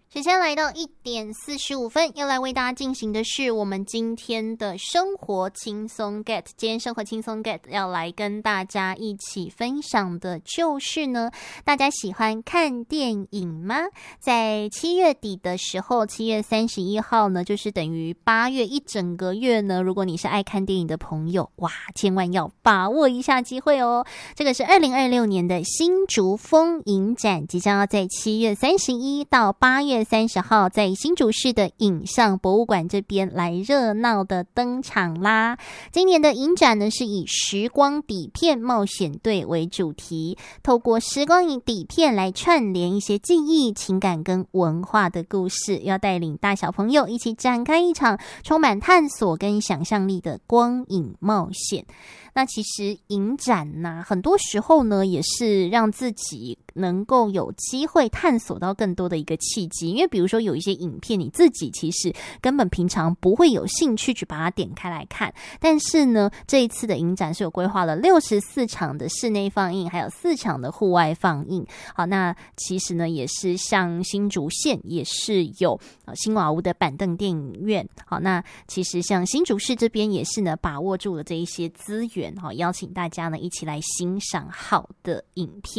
时间来到1:45，要来为大家进行的是我们今天的生活轻松 get。今天生活轻松 get 要来跟大家一起分享的就是呢，大家喜欢看电影吗？在7月底的时候，7月31号呢，就是等于8月一整个月呢，如果你是爱看电影的朋友，哇，千万要把握一下机会哦。这个是2026年的新竹风影展，即将要在7月31到8月30号在新竹市的影像博物馆这边来热闹的登场啦。今年的影展呢是以时光底片冒险队为主题，透过时光底片来串联一些记忆、情感跟文化的故事，要带领大小朋友一起展开一场充满探索跟想象力的光影冒险。那其实影展呢，很多时候呢也是让自己能够有机会探索到更多的一个契机，因为比如说有一些影片你自己其实根本平常不会有兴趣去把它点开来看，但是呢这一次的影展是有规划了64场的室内放映，还有4场的户外放映。好，那其实呢也是像新竹县也是有新瓦屋的板凳电影院。好，那其实像新竹市这边也是呢把握住了这一些资源，好，邀请大家呢一起来欣赏好的影片。